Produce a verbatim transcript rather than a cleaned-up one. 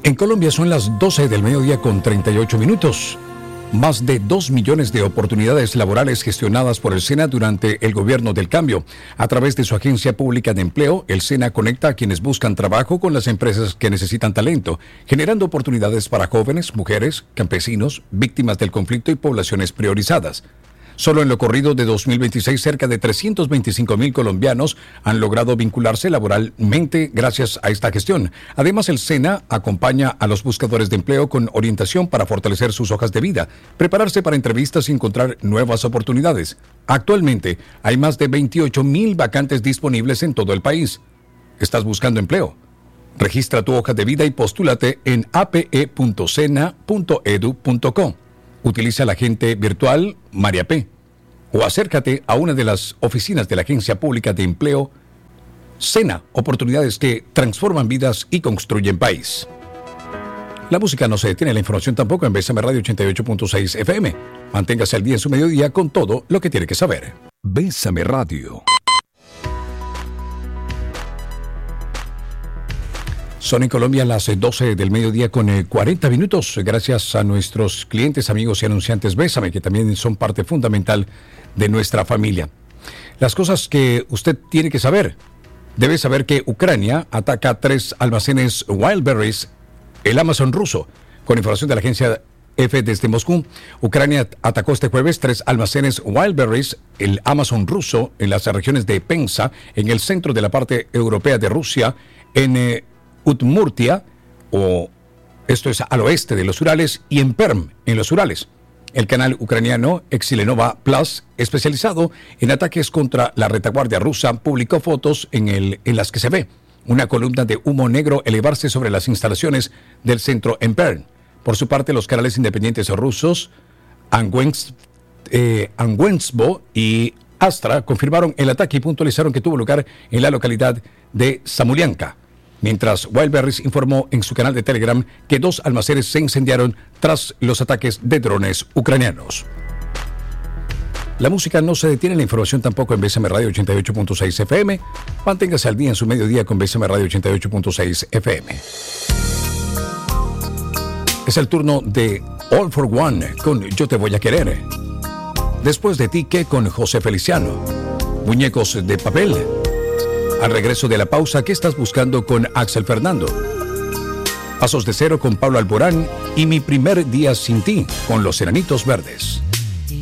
En Colombia son las doce del mediodía con treinta y ocho minutos. Más de dos millones de oportunidades laborales gestionadas por el SENA durante el gobierno del cambio. A través de su agencia pública de empleo, el SENA conecta a quienes buscan trabajo con las empresas que necesitan talento, generando oportunidades para jóvenes, mujeres, campesinos, víctimas del conflicto y poblaciones priorizadas. Solo en lo corrido de dos mil veintiséis, cerca de trescientos veinticinco mil colombianos han logrado vincularse laboralmente gracias a esta gestión. Además, el SENA acompaña a los buscadores de empleo con orientación para fortalecer sus hojas de vida, prepararse para entrevistas y encontrar nuevas oportunidades. Actualmente, hay más de veintiocho mil vacantes disponibles en todo el país. ¿Estás buscando empleo? Registra tu hoja de vida y postúlate en a p e punto sena punto edu punto co. Utiliza la agente virtual María P. o acércate a una de las oficinas de la Agencia Pública de Empleo SENA, oportunidades que transforman vidas y construyen país. La música no se detiene, la información tampoco en Bésame Radio ochenta y ocho punto seis F M. Manténgase al día en su mediodía con todo lo que tiene que saber. Bésame Radio. Son en Colombia las doce del mediodía con cuarenta minutos, gracias a nuestros clientes, amigos y anunciantes Bésame, que también son parte fundamental de nuestra familia. Las cosas que usted tiene que saber. Debe saber que Ucrania ataca tres almacenes Wildberries, el Amazon ruso. Con información de la agencia F desde Moscú, Ucrania atacó este jueves tres almacenes Wildberries, el Amazon ruso, en las regiones de Penza, en el centro de la parte europea de Rusia, en eh, Udmurtia, o esto es al oeste de los Urales, y en Perm, en los Urales. El canal ucraniano Exilenova Plus, especializado en ataques contra la retaguardia rusa, publicó fotos en, el, en las que se ve una columna de humo negro elevarse sobre las instalaciones del centro en Perm. Por su parte, los canales independientes rusos Angwens, eh, Angwensbo y Astra confirmaron el ataque y puntualizaron que tuvo lugar en la localidad de Samulianka. Mientras Wildberries informó en su canal de Telegram que dos almacenes se incendiaron tras los ataques de drones ucranianos. La música no se detiene, la información tampoco en Bésame Radio ochenta y ocho punto seis F M. Manténgase al día en su mediodía con Bésame Radio ochenta y ocho punto seis F M. Es el turno de All for One con Yo Te Voy a Querer. Después de ti, ¿qué? Con José Feliciano. Muñecos de papel. Al regreso de la pausa, ¿qué estás buscando? Con Axel Fernando. Pasos de Cero con Pablo Alborán y Mi Primer Día Sin Ti con Los Enanitos Verdes.